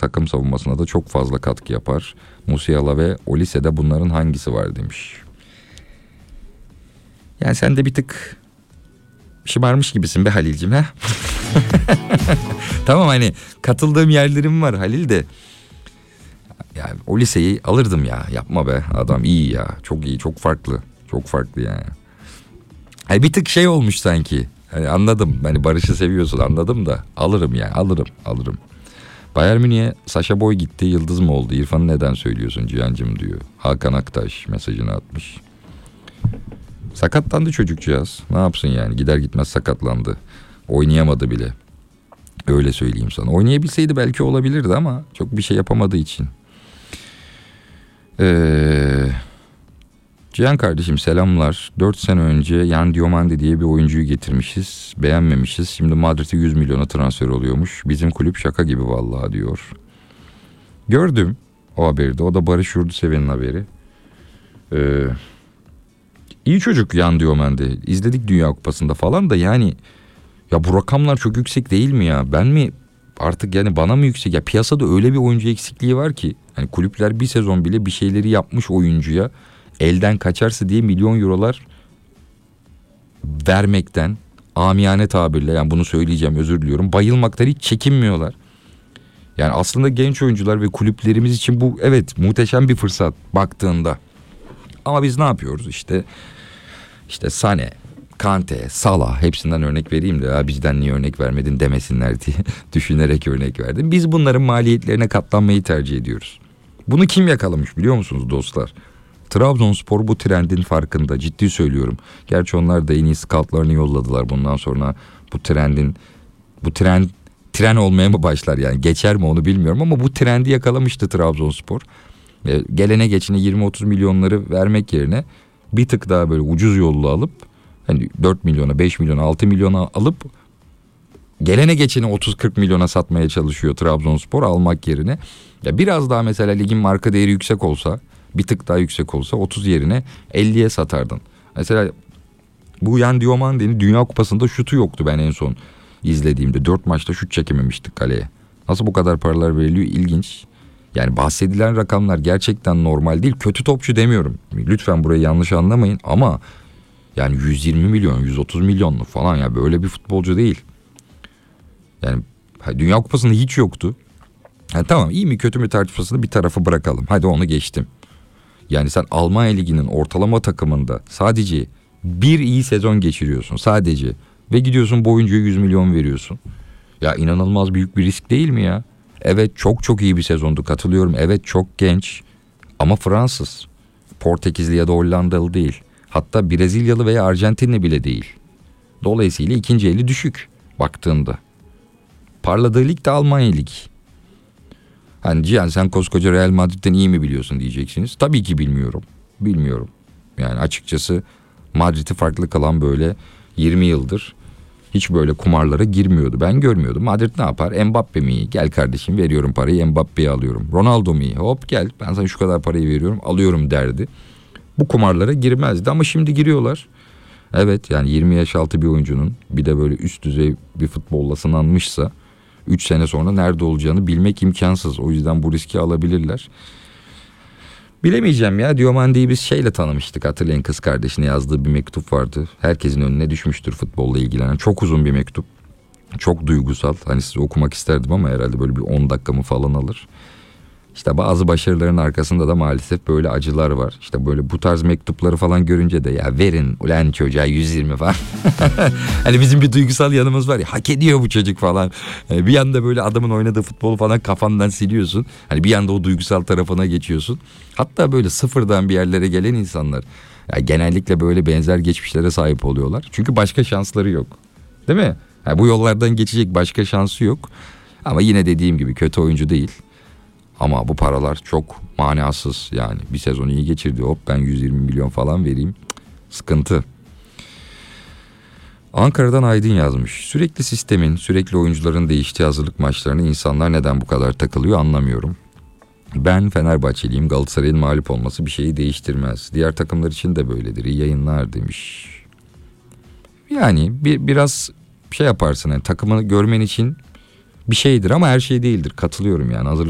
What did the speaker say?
Takım savunmasına da çok fazla katkı yapar. Musiala ve Olise'de bunların hangisi var demiş. Yani sen de bir tık şımarmış gibisin be Halil'cim ha? Tamam, hani katıldığım yerlerim var Halil de. Yani o liseyi alırdım ya. Yapma be, adam iyi ya. Çok iyi, çok farklı. Çok farklı yani. Hani bir tık şey olmuş sanki. Hani anladım. Hani Barış'ı seviyorsun, anladım da. Alırım ya, alırım. Bayern Münih'e Sacha Boey gitti, yıldız mı oldu? İrfan'ı neden söylüyorsun Cihan'cım diyor. Hakan Aktaş mesajını atmış. Sakatlandı çocukcağız. Ne yapsın yani, gider gitmez sakatlandı. Oynayamadı bile. Öyle söyleyeyim sana. Oynayabilseydi belki olabilirdi ama çok bir şey yapamadığı için. Cihan kardeşim selamlar. 4 sene önce Yan Diomande diye bir oyuncuyu getirmişiz. Beğenmemişiz. Şimdi Madrid'e 100 milyona transfer oluyormuş. Bizim kulüp şaka gibi vallahi diyor. Gördüm o haberi de. O da Barış Yurduseven'in haberi. İyi çocuk Yan Diomande. İzledik Dünya Kupası'nda falan da yani... Ya bu rakamlar çok yüksek değil mi ya? Ben mi artık, yani bana mı yüksek? Ya piyasada öyle bir oyuncu eksikliği var ki. Hani kulüpler bir sezon bile bir şeyleri yapmış oyuncuya elden kaçarsa diye milyon eurolar vermekten, amiyane tabirle, yani bunu söyleyeceğim, özür diliyorum, bayılmaktan hiç çekinmiyorlar. Yani aslında genç oyuncular ve kulüplerimiz için bu evet muhteşem bir fırsat baktığında. Ama biz ne yapıyoruz işte Sané, Kante, Salah, hepsinden örnek vereyim de ya bizden niye örnek vermedin demesinler diye düşünerek örnek verdim. Biz bunların maliyetlerine katlanmayı tercih ediyoruz. Bunu kim yakalamış biliyor musunuz dostlar? Trabzonspor bu trendin farkında, ciddi söylüyorum. Gerçi onlar da en iyi scoutlarını yolladılar. Bundan sonra bu tren olmaya mı başlar, yani geçer mi onu bilmiyorum ama bu trendi yakalamıştı Trabzonspor. Gelene geçine 20-30 milyonları vermek yerine bir tık daha böyle ucuz yollu alıp, hani 4 milyona, 5 milyona, 6 milyona alıp gelene geçeni 30-40 milyona satmaya çalışıyor Trabzonspor almak yerine. Ya biraz daha mesela ligin marka değeri yüksek olsa, bir tık daha yüksek olsa 30 yerine 50'ye satardın. Mesela bu Yan Diomande'nin Dünya Kupası'nda şutu yoktu ben en son izlediğimde. 4 maçta şut çekememiştik kaleye. Nasıl bu kadar paralar veriliyor, ilginç. Yani bahsedilen rakamlar gerçekten normal değil. Kötü topçu demiyorum. Lütfen burayı yanlış anlamayın ama yani 120 milyon, 130 milyonlu falan, ya böyle bir futbolcu değil. Yani Dünya Kupası'nda hiç yoktu. Yani tamam, iyi mi kötü mü tartışmasını bir tarafa bırakalım. Hadi onu geçtim. Yani sen Almanya Ligi'nin ortalama takımında sadece bir iyi sezon geçiriyorsun sadece. Ve gidiyorsun bu oyuncuya 100 milyon veriyorsun. Ya inanılmaz büyük bir risk değil mi ya? Evet çok iyi bir sezondu, katılıyorum. Evet çok genç ama Fransız. Portekizli ya da Hollandalı değil. Hatta Brezilyalı veya Arjantinli bile değil. Dolayısıyla ikinci eli düşük baktığında. Parladığı lig de Almanya Ligi. Hani Cihan sen koskoca Real Madrid'den iyi mi biliyorsun diyeceksiniz. Tabii ki bilmiyorum. Yani açıkçası Madrid'i farklı kalan böyle 20 yıldır hiç böyle kumarlara girmiyordu. Ben görmüyordum. Madrid ne yapar? Mbappe mi iyi? Gel kardeşim veriyorum parayı, Mbappe'yi alıyorum. Ronaldo mu iyi? Hop gel ben sana şu kadar parayı veriyorum, alıyorum derdi. Bu kumarlara girmezdi ama şimdi giriyorlar. Evet yani 20 yaş altı bir oyuncunun bir de böyle üst düzey bir futbolla sınanmışsa 3 sene sonra nerede olacağını bilmek imkansız. O yüzden bu riski alabilirler. Bilemeyeceğim ya. Diomande'yi biz şeyle tanımıştık. Hatırlayın, kız kardeşine yazdığı bir mektup vardı. Herkesin önüne düşmüştür futbolla ilgilenen. Çok uzun bir mektup. Çok duygusal. Hani size okumak isterdim ama herhalde böyle bir 10 dakikamı falan alır. İşte bazı başarıların arkasında da maalesef böyle acılar var. İşte böyle bu tarz mektupları falan görünce de ya verin ulan çocuğa 120 falan. Hani bizim bir duygusal yanımız var ya, hak ediyor bu çocuk falan. Bir anda böyle adamın oynadığı futbolu falan kafandan siliyorsun. Hani bir anda o duygusal tarafına geçiyorsun. Hatta böyle sıfırdan bir yerlere gelen insanlar ya genellikle böyle benzer geçmişlere sahip oluyorlar. Çünkü başka şansları yok. Değil mi? Yani bu yollardan geçecek başka şansı yok. Ama yine dediğim gibi kötü oyuncu değil. Ama bu paralar çok manasız yani. Bir sezon iyi geçirdi, hop ben 120 milyon falan vereyim. Sıkıntı. Ankara'dan Aydın yazmış. Sürekli sistemin, sürekli oyuncuların değiştiği hazırlık maçlarına insanlar neden bu kadar takılıyor anlamıyorum. Ben Fenerbahçeliyim, Galatasaray'ın mağlup olması bir şeyi değiştirmez. Diğer takımlar için de böyledir. İyi yayınlar demiş. Yani biraz şey yaparsın yani, takımını görmen için bir şeydir ama her şey değildir. Katılıyorum yani.